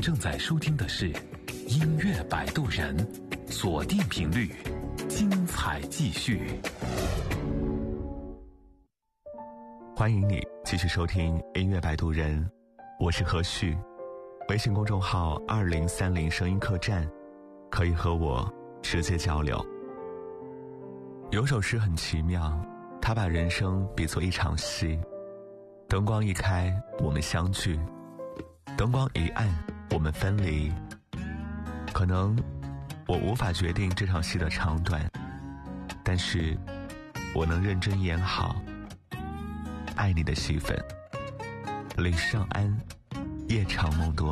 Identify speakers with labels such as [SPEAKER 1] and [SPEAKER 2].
[SPEAKER 1] 正在收听的是音乐摆渡人，锁定频率，精彩继续。
[SPEAKER 2] 欢迎你继续收听音乐摆渡人，我是何旭。微信公众号2030声音客栈，可以和我直接交流。有首诗很奇妙，它把人生比作一场戏，灯光一开我们相聚，灯光一暗我们分离。可能我无法决定这场戏的长短，但是我能认真演好爱你的戏份。李尚安，夜长梦多。